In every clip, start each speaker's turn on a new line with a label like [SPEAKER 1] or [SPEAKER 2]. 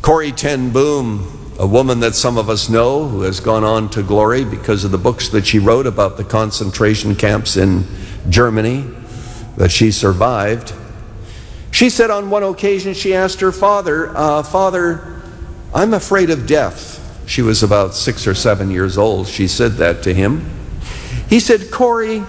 [SPEAKER 1] Corrie ten Boom, a woman that some of us know who has gone on to glory because of the books that she wrote about the concentration camps in Germany that she survived. She said on one occasion, she asked her father, Father, I'm afraid of death. She was about 6 or 7 years old. She said that to him. He said, Corrie,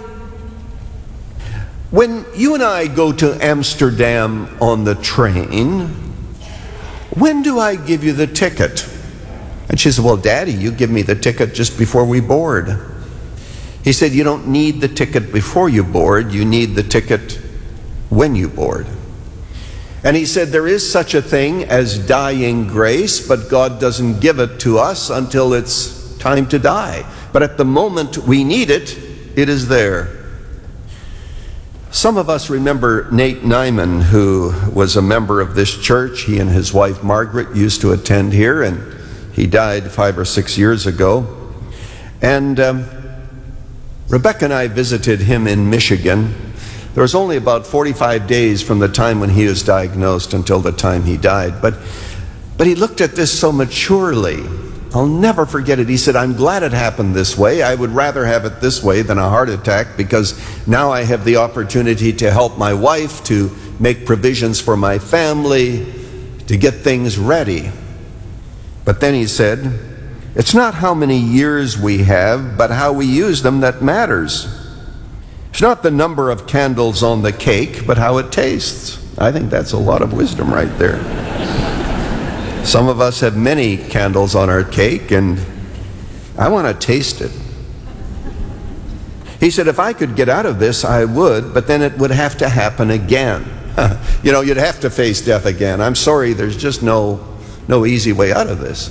[SPEAKER 1] when you and I go to Amsterdam on the train, when do I give you the ticket? And she said, well, Daddy, you give me the ticket just before we board. He said, you don't need the ticket before you board. You need the ticket when you board. And he said, there is such a thing as dying grace, but God doesn't give it to us until it's time to die. But at the moment we need it, it is there. Some of us remember Nate Nyman, who was a member of this church. He and his wife Margaret used to attend here, and he died 5 or 6 years ago. And Rebecca and I visited him in Michigan. There was only about 45 days from the time when he was diagnosed until the time he died. But he looked at this so maturely. I'll never forget it. He said, I'm glad it happened this way. I would rather have it this way than a heart attack, because now I have the opportunity to help my wife, to make provisions for my family, to get things ready. But then he said, it's not how many years we have, but how we use them that matters. It's not the number of candles on the cake, but how it tastes. I think that's a lot of wisdom right there. Some of us have many candles on our cake, and I want to taste it. He said, if I could get out of this, I would, but then it would have to happen again. You know, you'd have to face death again. I'm sorry, there's just no easy way out of this.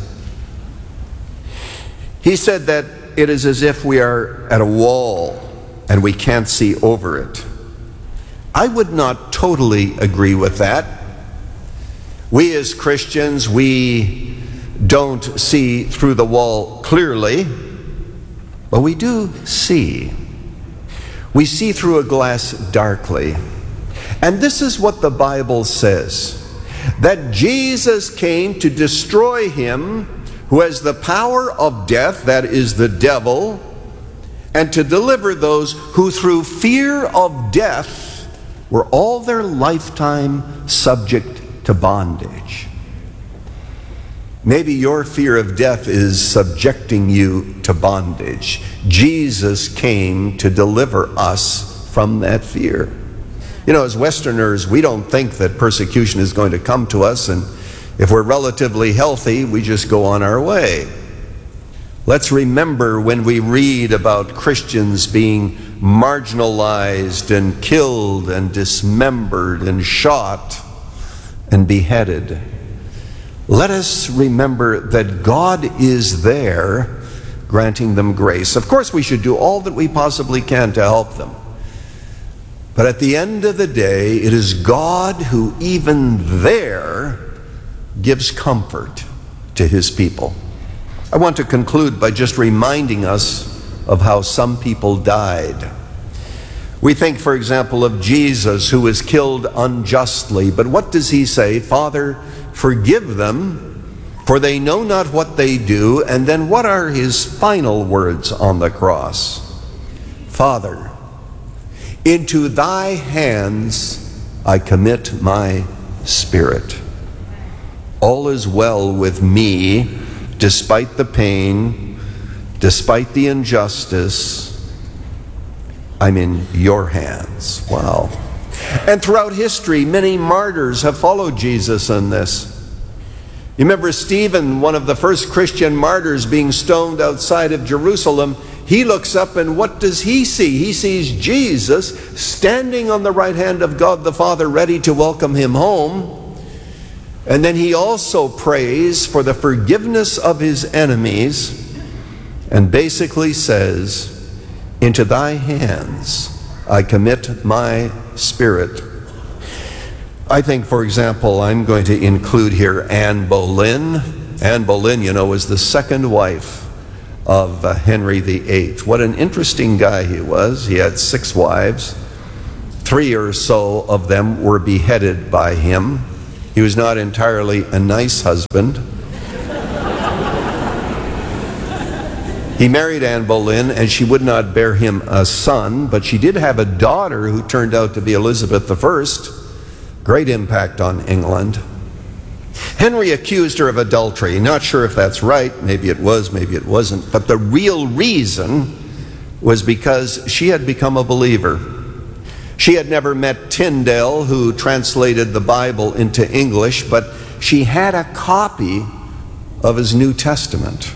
[SPEAKER 1] He said that it is as if we are at a wall and we can't see over it. I would not totally agree with that. We as Christians, we don't see through the wall clearly, but we do see. We see through a glass darkly. And this is what the Bible says, that Jesus came to destroy him who has the power of death, that is the devil, and to deliver those who through fear of death were all their lifetime subject to bondage. Maybe your fear of death is subjecting you to bondage. Jesus came to deliver us from that fear. You know, as Westerners, we don't think that persecution is going to come to us, and if we're relatively healthy, we just go on our way. Let's remember when we read about Christians being marginalized and killed and dismembered and shot and beheaded. Let us remember that God is there granting them grace. Of course, we should do all that we possibly can to help them. But at the end of the day, it is God who even there gives comfort to his people. I want to conclude by just reminding us of how some people died. We think, for example, of Jesus, who was killed unjustly. But what does he say? Father, forgive them, for they know not what they do. And then what are his final words on the cross? Father, into thy hands I commit my spirit. All is well with me, despite the pain, despite the injustice. I'm in your hands. Wow. And throughout history, many martyrs have followed Jesus in this. You remember Stephen, one of the first Christian martyrs, being stoned outside of Jerusalem. He looks up, and what does he see? He sees Jesus standing on the right hand of God the Father, ready to welcome him home. And then he also prays for the forgiveness of his enemies, and basically says, into thy hands I commit my spirit. I think, for example, I'm going to include here Anne Boleyn. Anne Boleyn, you know, was the second wife of Henry VIII. What an interesting guy he was. He had 6 wives. 3 or so of them were beheaded by him. He was not entirely a nice husband. He married Anne Boleyn, and she would not bear him a son, but she did have a daughter who turned out to be Elizabeth I. Great impact on England. Henry accused her of adultery. Not sure if that's right. Maybe it was, maybe it wasn't. But the real reason was because she had become a believer. She had never met Tyndale, who translated the Bible into English, but she had a copy of his New Testament.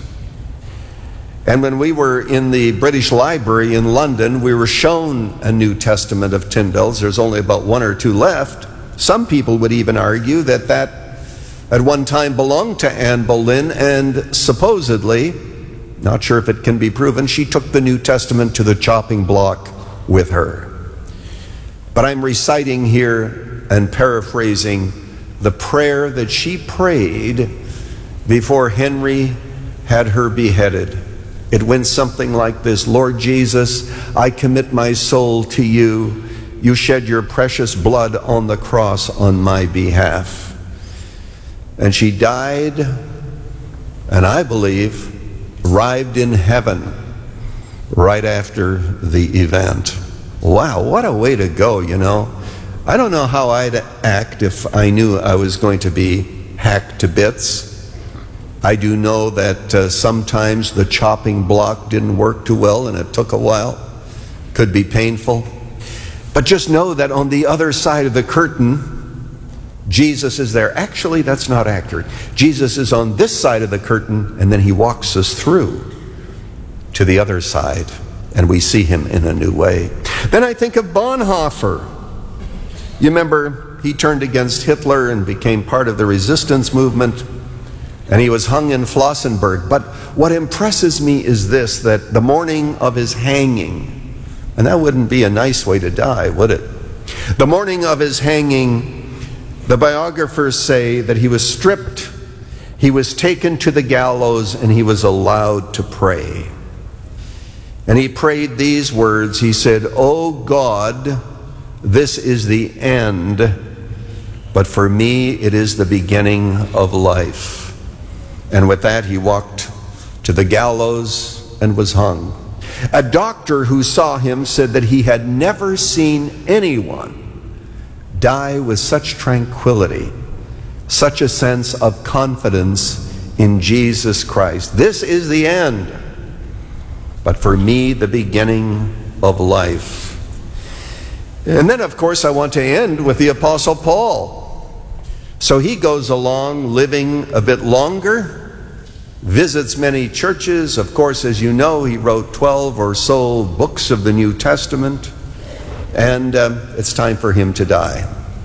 [SPEAKER 1] And when we were in the British Library in London, we were shown a New Testament of Tyndale's. There's only about one or two left. Some people would even argue that at one time belonged to Anne Boleyn, and supposedly, not sure if it can be proven, she took the New Testament to the chopping block with her. But I'm reciting here and paraphrasing the prayer that she prayed before Henry had her beheaded. It went something like this: Lord Jesus, I commit my soul to you. You shed your precious blood on the cross on my behalf. And she died, and I believe arrived in heaven right after the event. Wow, what a way to go, you know. I don't know how I'd act if I knew I was going to be hacked to bits. I do know that sometimes the chopping block didn't work too well and it took a while. Could be painful. But just know that on the other side of the curtain, Jesus is there. Actually, that's not accurate. Jesus is on this side of the curtain, and then he walks us through to the other side, and we see him in a new way. Then I think of Bonhoeffer. You remember, he turned against Hitler and became part of the resistance movement, and he was hung in Flossenburg. But what impresses me is this, that the morning of his hanging, and that wouldn't be a nice way to die, would it? The morning of his hanging, the biographers say that he was stripped, he was taken to the gallows, and he was allowed to pray. And he prayed these words. He said, "O God, this is the end, but for me it is the beginning of life." And with that, he walked to the gallows and was hung. A doctor who saw him said that he had never seen anyone die with such tranquility, such a sense of confidence in Jesus Christ. This is the end, but for me, the beginning of life. And then, of course, I want to end with the Apostle Paul. So he goes along living a bit longer, visits many churches. Of course, as you know, he wrote 12 or so books of the New Testament, and it's time for him to die.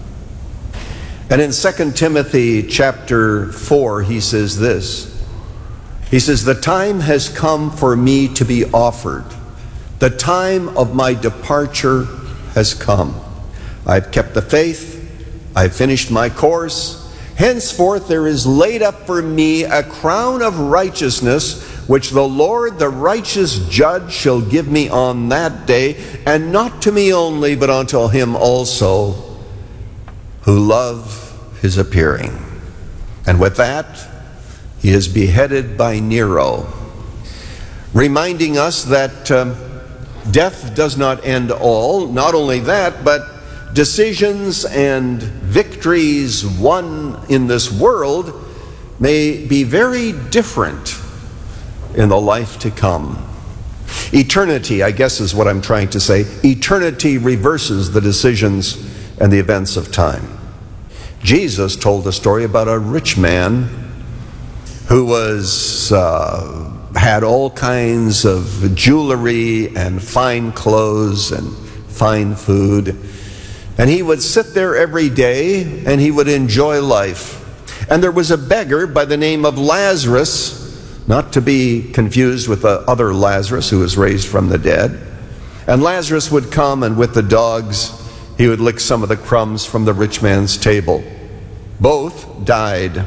[SPEAKER 1] And in 2 Timothy chapter 4, he says this. He says, "The time has come for me to be offered. The time of my departure has come. I've kept the faith. I've finished my course. Henceforth there is laid up for me a crown of righteousness, which the Lord, the righteous judge, shall give me on that day, and not to me only, but unto him also who love his appearing." And with that, he is beheaded by Nero, reminding us that death does not end all. Not only that, but decisions and victories won in this world may be very different in the life to come. Eternity, I guess, is what I'm trying to say. Eternity reverses the decisions and the events of time. Jesus told a story about a rich man who was had all kinds of jewelry and fine clothes and fine food. And he would sit there every day and he would enjoy life. And there was a beggar by the name of Lazarus, not to be confused with the other Lazarus who was raised from the dead. And Lazarus would come, and with the dogs, he would lick some of the crumbs from the rich man's table. Both died.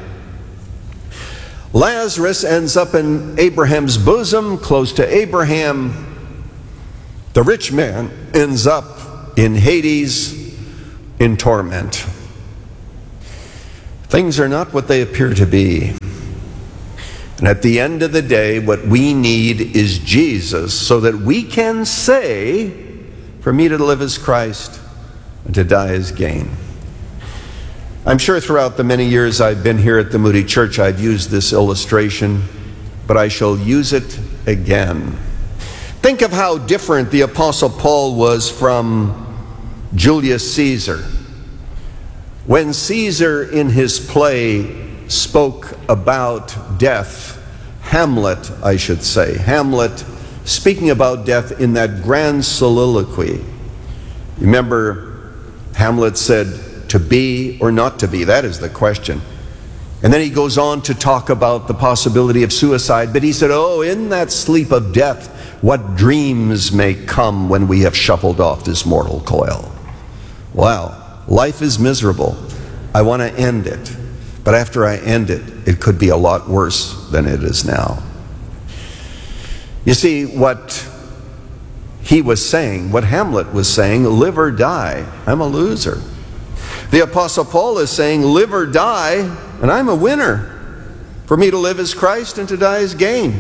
[SPEAKER 1] Lazarus ends up in Abraham's bosom, close to Abraham. The rich man ends up in Hades, in torment. Things are not what they appear to be. And at the end of the day, what we need is Jesus, so that we can say, for me to live is Christ, and to die is gain. I'm sure throughout the many years I've been here at the Moody Church, I've used this illustration, but I shall use it again. Think of how different the Apostle Paul was from Julius Caesar. When Caesar in his play spoke about death, Hamlet, I should say, Hamlet speaking about death in that grand soliloquy. Remember, Hamlet said, to be or not to be, that is the question. And then he goes on to talk about the possibility of suicide, but he said, oh, in that sleep of death, what dreams may come when we have shuffled off this mortal coil. Wow, life is miserable. I want to end it. But after I end it, it could be a lot worse than it is now. You see, what he was saying, what Hamlet was saying, live or die, I'm a loser. The Apostle Paul is saying, live or die, and I'm a winner. For me to live is Christ and to die is gain.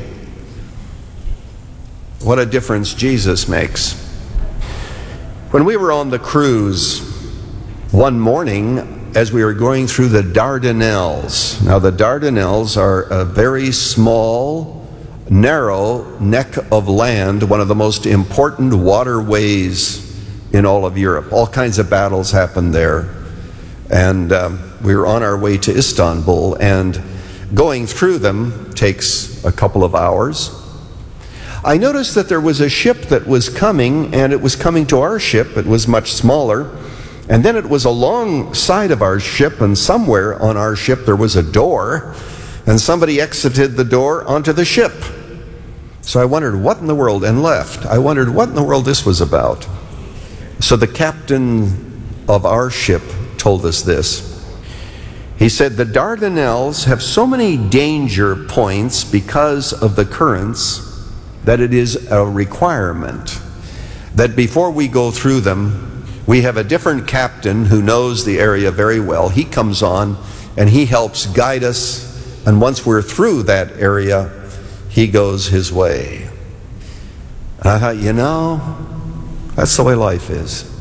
[SPEAKER 1] What a difference Jesus makes. When we were on the cruise one morning, as we were going through the Dardanelles. Now, the Dardanelles are a very small, narrow neck of land, one of the most important waterways in all of Europe. All kinds of battles happened there. And we were on our way to Istanbul, and going through them takes a couple of hours. I noticed that there was a ship that was coming, and it was coming to our ship. It was much smaller. And then it was alongside of our ship, and somewhere on our ship there was a door, and somebody exited the door onto the ship. So I wondered what in the world, and left. I wondered what in the world this was about. So the captain of our ship told us this. He said, the Dardanelles have so many danger points because of the currents that it is a requirement that before we go through them, we have a different captain who knows the area very well. He comes on and he helps guide us. And once we're through that area, he goes his way. And I thought, you know, that's the way life is.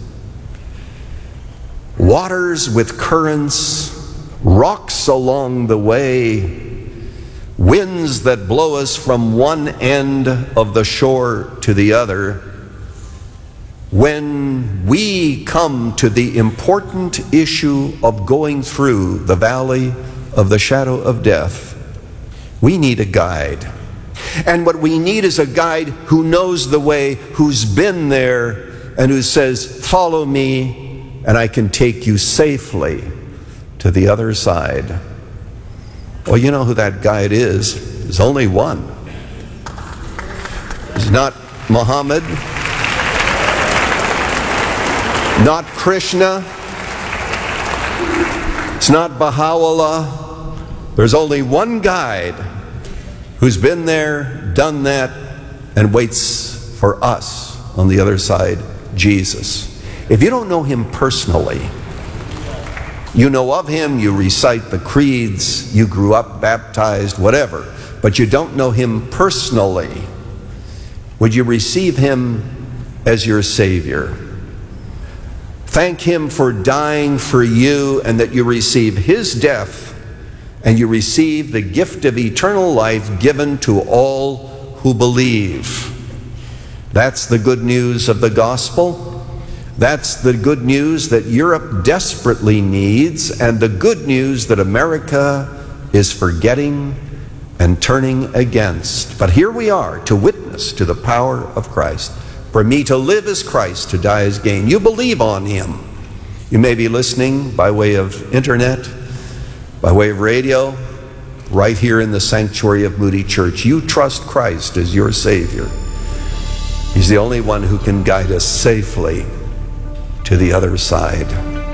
[SPEAKER 1] Waters with currents, rocks along the way, winds that blow us from one end of the shore to the other. When we come to the important issue of going through the valley of the shadow of death, we need a guide. And what we need is a guide who knows the way, who's been there, and who says, follow me, and I can take you safely to the other side. Well, you know who that guide is. There's only one. It's not Muhammad, not Krishna, it's not Baha'u'llah. There's only one guide who's been there, done that, and waits for us on the other side, Jesus. If you don't know him personally, you know of him, you recite the creeds, you grew up baptized, whatever, but you don't know him personally, would you receive him as your Savior? Thank him for dying for you, and that you receive his death and you receive the gift of eternal life given to all who believe. That's the good news of the gospel. That's the good news that Europe desperately needs, and the good news that America is forgetting and turning against. But here we are to witness to the power of Christ. For me to live is Christ, to die is gain. You believe on him. You may be listening by way of internet, by way of radio, right here in the sanctuary of Moody Church. You trust Christ as your Savior. He's the only one who can guide us safely to the other side.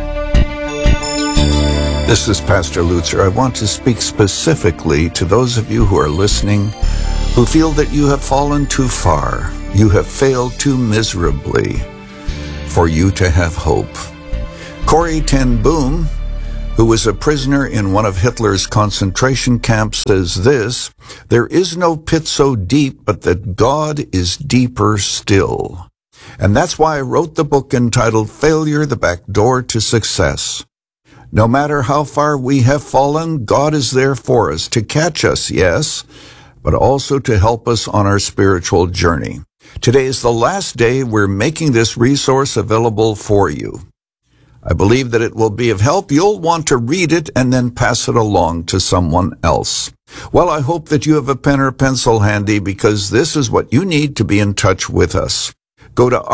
[SPEAKER 2] This is Pastor Lutzer. I want to speak specifically to those of you who are listening who feel that you have fallen too far. You have failed too miserably for you to have hope. Corrie ten Boom who was a prisoner in one of Hitler's concentration camps, says this: "There is no pit so deep but that God is deeper still." And that's why I wrote the book entitled Failure, the Back Door to Success. No matter how far we have fallen, God is there for us, to catch us, yes, but also to help us on our spiritual journey. Today is the last day we're making this resource available for you. I believe that it will be of help. You'll want to read it and then pass it along to someone else. Well, I hope that you have a pen or pencil handy, because this is what you need to be in touch with us. Go to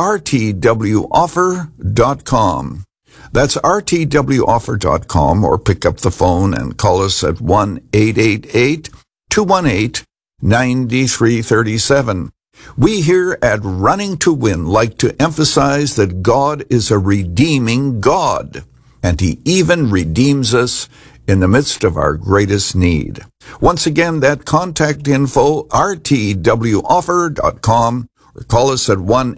[SPEAKER 2] rtwoffer.com. That's rtwoffer.com, or pick up the phone and call us at 1-888-218-9337. We here at Running to Win like to emphasize that God is a redeeming God, and He even redeems us in the midst of our greatest need. Once again, that contact info, rtwoffer.com, or call us at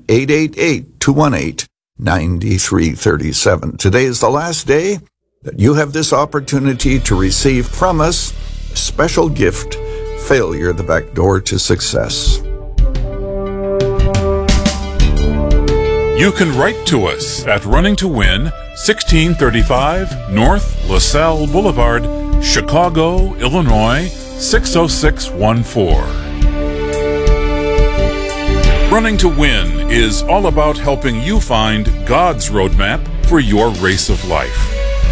[SPEAKER 2] 1-888-218-9337. Today is the last day that you have this opportunity to receive from us a special gift, Failure, the Back Door to Success.
[SPEAKER 3] You can write to us at Running to Win, 1635 North LaSalle Boulevard, Chicago, Illinois, 60614. Running to Win is all about helping you find God's roadmap for your race of life.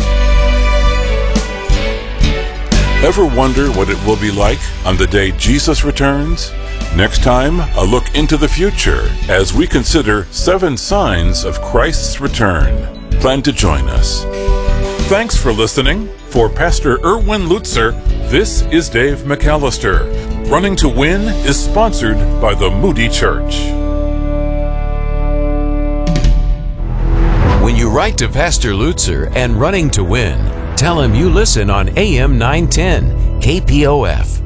[SPEAKER 3] Ever wonder what it will be like on the day Jesus returns? Next time, a look into the future as we consider 7 signs of Christ's return. Plan to join us. Thanks for listening. For Pastor Erwin Lutzer, this is Dave McAllister. Running to Win is sponsored by the Moody Church.
[SPEAKER 4] When you write to Pastor Lutzer and Running to Win, tell him you listen on AM 910 KPOF.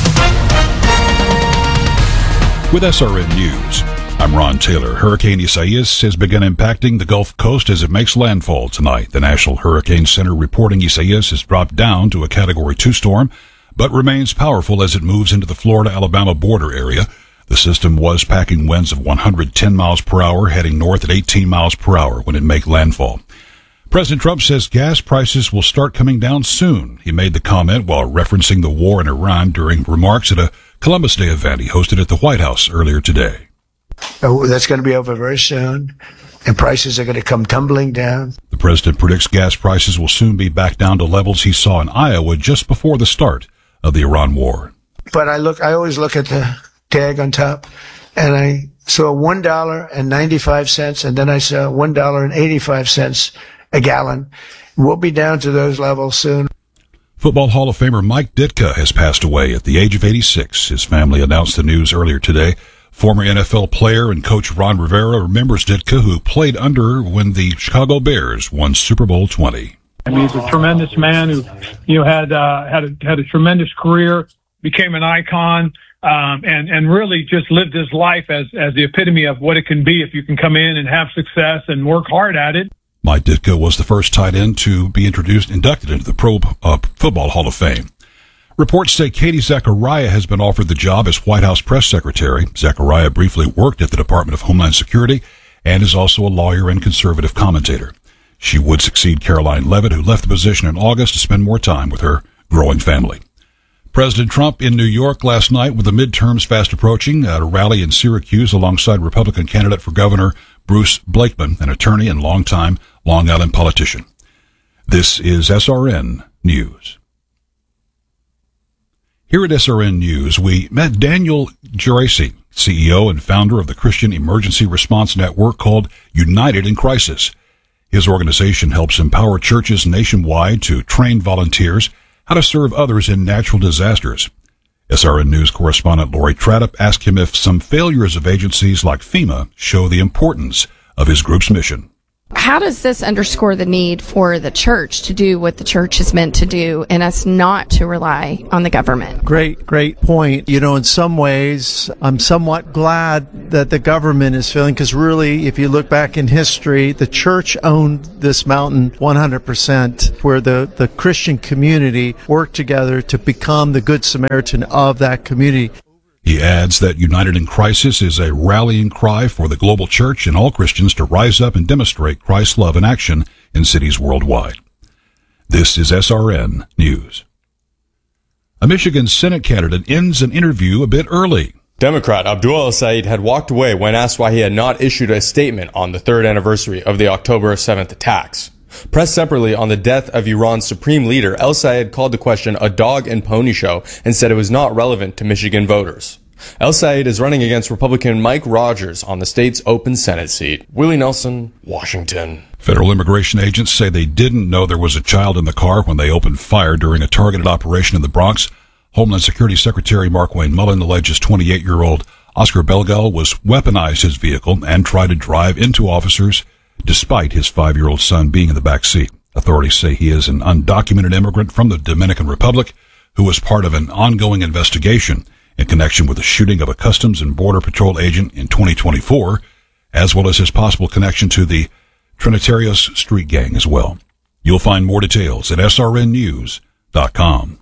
[SPEAKER 5] With SRN News, I'm Ron Taylor. Hurricane Isaias has begun impacting the Gulf Coast as it makes landfall tonight. The National Hurricane Center reporting Isaias has dropped down to a Category 2 storm, but remains powerful as it moves into the Florida-Alabama border area. The system was packing winds of 110 miles per hour, heading north at 18 miles per hour when it made landfall. President Trump says gas prices will start coming down soon. He made the comment while referencing the war in Iran during remarks at a Columbus Day event he hosted at the White House earlier today.
[SPEAKER 6] That's going to be over very soon, and prices are going to come tumbling down.
[SPEAKER 5] The president predicts gas prices will soon be back down to levels he saw in Iowa just before the start of the Iran war.
[SPEAKER 6] But I always look at the tag on top, and I saw $1.95, and then I saw $1.85 a gallon. We'll be down to those levels soon.
[SPEAKER 5] Football Hall of Famer Mike Ditka has passed away at the age of 86. His family announced the news earlier today. Former NFL player and coach Ron Rivera remembers Ditka, who played under when the Chicago Bears won Super Bowl 20.
[SPEAKER 7] I mean, he's a tremendous man who, had a tremendous career, became an icon, and really just lived his life as the epitome of what it can be if you can come in and have success and work hard at it.
[SPEAKER 5] Mike Ditka was the first tight end to be inducted into the Pro Football Hall of Fame. Reports say Katie Zachariah has been offered the job as White House press secretary. Zachariah briefly worked at the Department of Homeland Security and is also a lawyer and conservative commentator. She would succeed Caroline Leavitt, who left the position in August to spend more time with her growing family. President Trump in New York last night with the midterms fast approaching at a rally in Syracuse alongside Republican candidate for governor Bruce Blakeman, an attorney and longtime Long Island politician. This is SRN News. Here at SRN News, we met Daniel Geraci, CEO and founder of the Christian Emergency Response Network called United in Crisis. His organization helps empower churches nationwide to train volunteers how to serve others in natural disasters. SRN News correspondent Lori Tradup asked him if some failures of agencies like FEMA show the importance of his group's mission.
[SPEAKER 8] How does this underscore the need for the church to do what the church is meant to do and us not to rely on the government?
[SPEAKER 9] Great point. In some ways, I'm somewhat glad that the government is feeling, because really, if you look back in history, the church owned this mountain 100%, where the Christian community worked together to become the Good Samaritan of that community.
[SPEAKER 5] He adds that United in Crisis is a rallying cry for the global church and all Christians to rise up and demonstrate Christ's love in action in cities worldwide. This is SRN News. A Michigan Senate candidate ends an interview a bit early.
[SPEAKER 10] Democrat Abdul El-Sayed had walked away when asked why he had not issued a statement on the third anniversary of the October 7th attacks. Pressed separately on the death of Iran's supreme leader, El-Sayed called the question a dog and pony show and said it was not relevant to Michigan voters. El-Sayed is running against Republican Mike Rogers on the state's open Senate seat. Willie Nelson, Washington.
[SPEAKER 5] Federal immigration agents say they didn't know there was a child in the car when they opened fire during a targeted operation in the Bronx. Homeland Security Secretary Markwayne Mullin alleges 28-year-old Oscar Belgal was weaponized his vehicle and tried to drive into officers despite his 5-year-old son being in the back seat. Authorities say he is an undocumented immigrant from the Dominican Republic who was part of an ongoing investigation in connection with the shooting of a Customs and Border Patrol agent in 2024, as well as his possible connection to the Trinitarios Street Gang as well. You'll find more details at srnnews.com.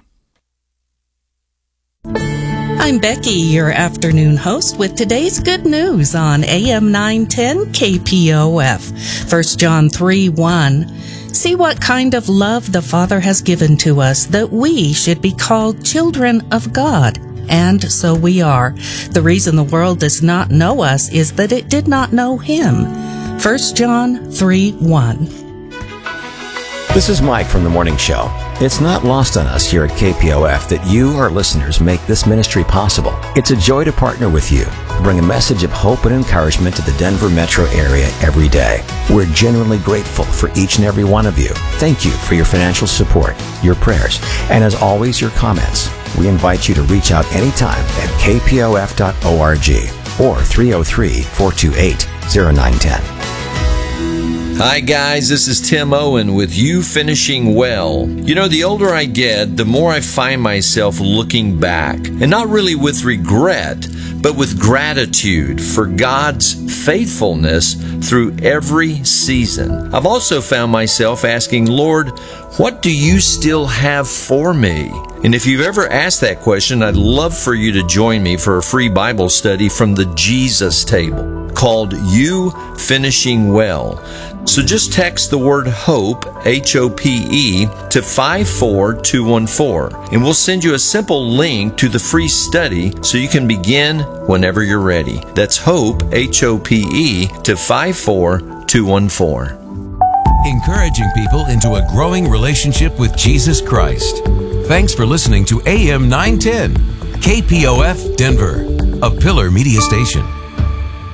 [SPEAKER 11] I'm Becky, your afternoon host, with today's good news on AM 910 KPOF. 1 John 3:1. See what kind of love the Father has given to us, that we should be called children of God. And so we are. The reason the world does not know us is that it did not know Him. 1 John 3:1.
[SPEAKER 12] This is Mike from The Morning Show. It's not lost on us here at KPOF that you, our listeners, make this ministry possible. It's a joy to partner with you, bring a message of hope and encouragement to the Denver metro area every day. We're genuinely grateful for each and every one of you. Thank you for your financial support, your prayers, and as always, your comments. We invite you to reach out anytime at kpof.org or 303-428-0910.
[SPEAKER 13] Hi guys, this is Tim Owen with You Finishing Well. The older I get, the more I find myself looking back, and not really with regret, but with gratitude for God's faithfulness through every season. I've also found myself asking, Lord, what do you still have for me? And if you've ever asked that question, I'd love for you to join me for a free Bible study from the Jesus Table called You Finishing Well. So just text the word HOPE, H-O-P-E, to 54214, and we'll send you a simple link to the free study so you can begin whenever you're ready. That's HOPE, H-O-P-E, to 54214.
[SPEAKER 4] Encouraging people into a growing relationship with Jesus Christ. Thanks for listening to AM 910, KPOF Denver, a Pillar Media Station.